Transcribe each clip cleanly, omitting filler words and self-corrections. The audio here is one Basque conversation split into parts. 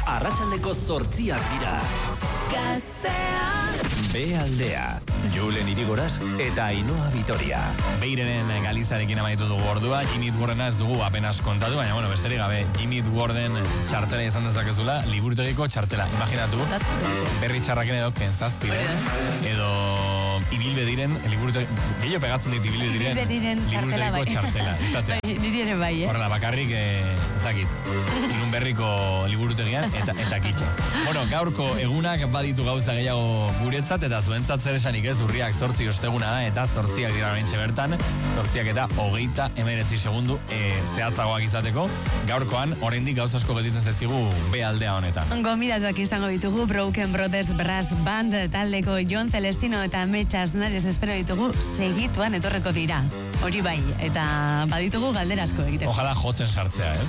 arratsaldeko 8 dira. Gaztea. B-aldea, Julen Irigoras eta Ainhoa Vitoria. Beirenen Galizarekin amaitu dugu ordua, Jimmy Wardena ez dugu apenas kontatu, baina bueno, besterik gabe, Jimmy Warden txartela izan dezakezula, liburutegiko txartela. Imaginatu, berri txarraken edo kentzazpiren, edo ibilbe diren, gehiago pegatzen dit ibilbe diren liburutegiko txartela. Niri ere bai, Horrela, bakarrik, ezakit, irun berriko liburutegian, eta kitxo. Bueno, gaurko egunak baditu gauza gehiago guretzat, eta zuentzat zer esanik ez, urriak 8 osteguna da, eta 8 dira oraintxe bertan, 8 eta 39 segundu zehatzagoak izateko. Gaurkoan, oraindik gauza asko gelditzen zaizkigu B-aldea honetan. Gomidatuak izango ditugu Broken Brothers Brass Band taldeko Jon Celestino eta Metx Aznares espero ditugu segituan etorreko dira. Hori bai, eta baditugu galdera asko egiteko. Ojalá jotzen sartzea, ez?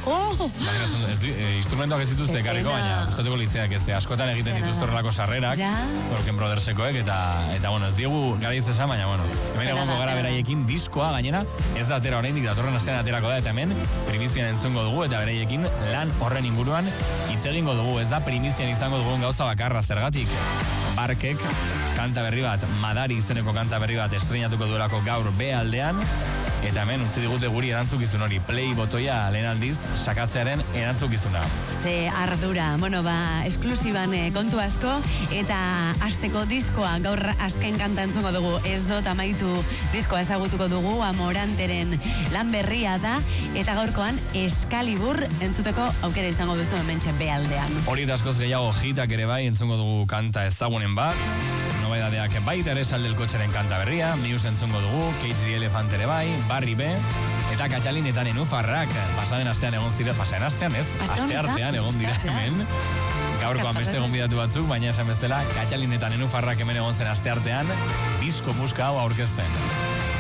Instrumentoak ez dituzte ekarriko, baina gustatuko litzeak ez. Askotan egiten dituzte horrelako sarrerak, Broken Brothersekoek, eta bueno, ez diegu gara esan, baina bueno, hemen egongo gara beraiekin diskoa, gainera, ez da atera oraindik, datorren astean aterako da, eta hemen primizian entzungo dugu, eta beraiekin lan horren inguruan hitz egingo dugu, ez da primizian izango dugun gauza bakarra, zergatik Barkek kanta berri bat, Madari izeneko kanta berri bat estreinatuko duelako gaur B-aldean, eta hemen utzi digute guri erantzukizun hori, play botoia lehen aldiz sakatzearen erantzukizuna. Ze ardura, bueno, esklusiban kontu asko, eta asteko diskoa gaur azken kanta entzungo dugu, ez dut amaitu diskoa ezagutuko dugu, Amoranteren lan berria da, eta gaurkoan Excalibur entzuteko aukera izango duzu hementxe B-aldean. Hori eta askoz gehiago hitak ere bai entzungo dugu kanta ezagunen bat, nobedadeak baita ere Salde el Kotxeren kanta berria, Muse entzungo dugu, Cage the Elephant ere bai, Barry B, eta Katxalin eta Nenufarrak, pasaden astean egon zira, pasaden astean ez, asteartean egon dira hemen, gaurkoan beste gonbidatu batzuk, baina esan bezala, Katxalin eta Nenufarrak hemen egon zen asteartean, disko muska hau aurkezten.